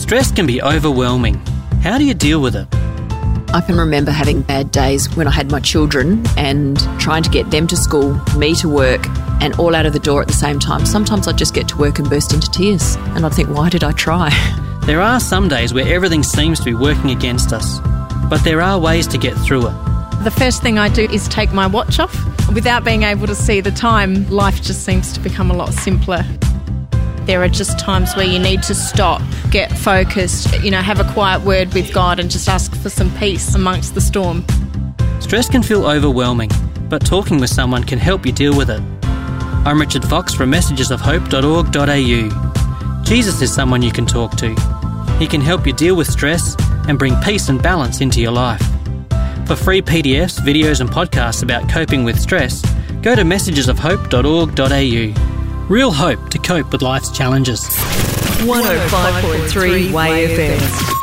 Stress can be overwhelming. How do you deal with it? I can remember having bad days when I had my children and trying to get them to school, me to work, and all out of the door at the same time. Sometimes I'd just get to work and burst into tears, and I'd think, why did I try? There are some days where everything seems to be working against us, but there are ways to get through it. The first thing I do is take my watch off. Without being able to see the time, life just seems to become a lot simpler. There are just times where you need to stop, get focused, have a quiet word with God and just ask for some peace amongst the storm. Stress can feel overwhelming, but talking with someone can help you deal with it. I'm Richard Fox from messagesofhope.org.au. Jesus is someone you can talk to. He can help you deal with stress and bring peace and balance into your life. For free PDFs, videos and podcasts about coping with stress, go to messagesofhope.org.au. Real hope to cope with life's challenges. 105.3 Way FM.